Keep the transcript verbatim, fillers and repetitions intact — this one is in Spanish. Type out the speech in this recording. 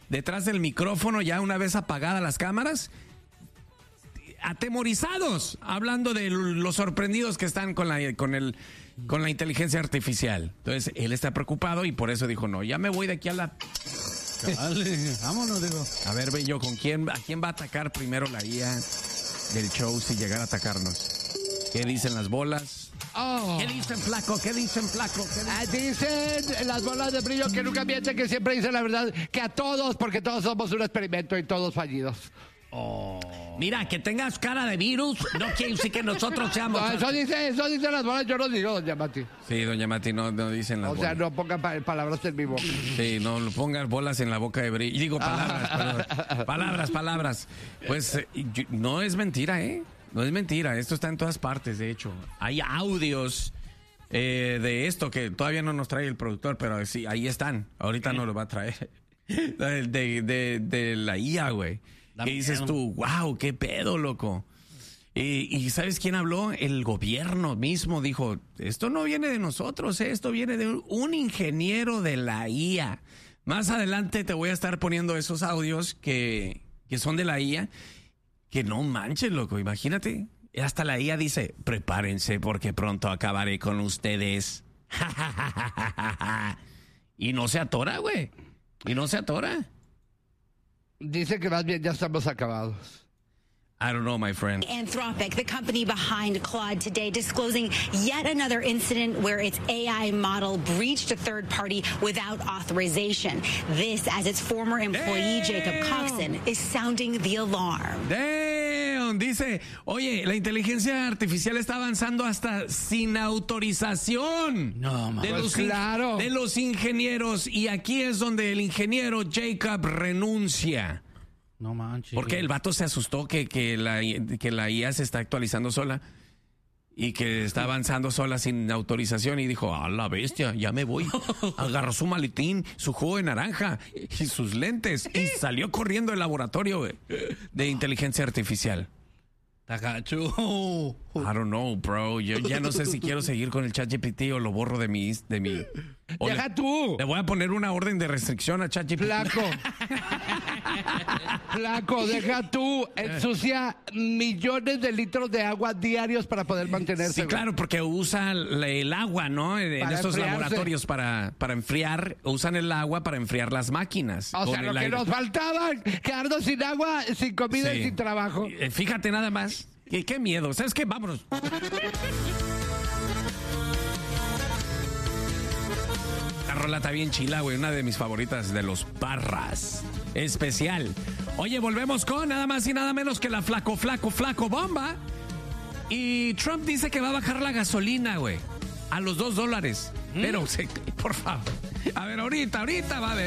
detrás del micrófono ya una vez apagadas las cámaras, atemorizados, hablando de los sorprendidos que están con la, con el, con la inteligencia artificial. Entonces, él está preocupado y por eso dijo, no, ya me voy de aquí a la... Dale, vámonos, digo. A ver, ve yo, ¿con quién, a quién va a atacar primero la I A del show si llegara a atacarnos? ¿Qué dicen las bolas? Oh. ¿Qué dicen, flaco? ¿Qué dicen, flaco? ¿Qué dicen? Ah, dicen las bolas de brillo que nunca mienten, que siempre dicen la verdad, que a todos, porque todos somos un experimento y todos fallidos. Oh. Mira, que tengas cara de virus no quiere decir que nosotros seamos... No, eso dice, eso dice las bolas, yo no digo, doña Mati. Sí, doña Mati, no, no dicen las O bolas. sea, no pongan pa- palabras en mi boca. Sí, no pongas bolas en la boca de brillo. Digo, palabras, palabras, palabras, palabras. Pues eh, yo- no es mentira, ¿eh? No es mentira, esto está en todas partes, de hecho. Hay audios eh, de esto que todavía no nos trae el productor, pero sí, ahí están. Ahorita nos lo va a traer. De, de, de, de la I A, güey. ¿Qué dices tú? ¡Wow! ¡Qué pedo, loco! Y, y ¿sabes quién habló? El gobierno mismo dijo, esto no viene de nosotros, ¿eh? Esto viene de un, un ingeniero de la I A. Más adelante te voy a estar poniendo esos audios que, que son de la I A, que no manches, loco, imagínate. Hasta la I A dice, prepárense porque pronto acabaré con ustedes. Y no se atora, güey. Y no se atora. Dice que más bien ya estamos acabados. I don't know, my friend. Anthropic, the company behind Claude, today disclosing yet another incident where its A I model breached a third party without authorization. This as its former employee, Damn. Jacob Coxon, is sounding the alarm. Damn, dice, oye, la inteligencia artificial está avanzando hasta sin autorización. No, man. de Pues los in- claro. de los ingenieros. Y aquí es donde el ingeniero Jacob renuncia. No manches. Porque el vato se asustó que, que, la, que la I A se está actualizando sola y que está avanzando sola sin autorización y dijo, a la bestia, ya me voy. Agarró su maletín, su jugo de naranja y sus lentes y salió corriendo del laboratorio güey, de inteligencia artificial. Tagacho. I don't know, bro. Yo ya no sé si quiero seguir con el ChatGPT o lo borro de mi... De mi o Deja le, tú. le voy a poner una orden de restricción a ChatGPT. Flaco. Flaco, deja tú. Ensucia millones de litros de agua diarios para poder mantenerse. Sí, güey. claro, porque usa el, el agua, ¿no? En Para estos enfriarse. laboratorios para, para enfriar, usan el agua para enfriar las máquinas. O sea, con lo el que aire. nos faltaba, quedarnos sin agua, sin comida Sí. y sin trabajo. Eh, Fíjate nada más. Qué, qué miedo. ¿Sabes qué? Vámonos. La rola está bien chila, güey. Una de mis favoritas de los Parras. Especial. Oye, volvemos con nada más y nada menos que la flaco, flaco, flaco bomba. Y Trump dice que va a bajar la gasolina, güey. A los dos dólares. Pero, se- por favor. A ver, ahorita, ahorita va a ver.